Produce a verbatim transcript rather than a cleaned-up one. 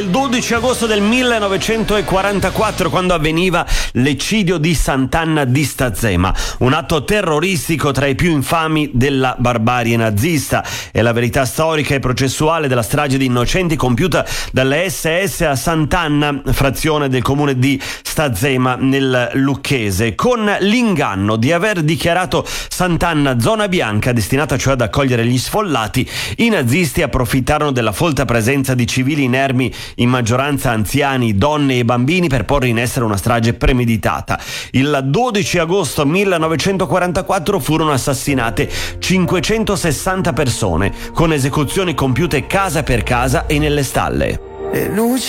il dodici agosto del millenovecentoquarantaquattro, quando avveniva l'eccidio di Sant'Anna di Stazzema, un atto terroristico tra i più infami della barbarie nazista. È la verità storica e processuale della strage di innocenti compiuta dalle S S a Sant'Anna, frazione del comune di Stazzema nel Lucchese, con l'inganno di aver dichiarato Sant'Anna zona bianca, destinata cioè ad accogliere gli sfollati. I nazisti approfittarono della folta presenza di civili inermi, in maggioranza anziani, donne e bambini, per porre in essere una strage premeditata. Il dodici agosto millenovecentoquarantaquattro furono assassinate cinquecentosessanta persone, con esecuzioni compiute casa per casa e nelle stalle. Le luci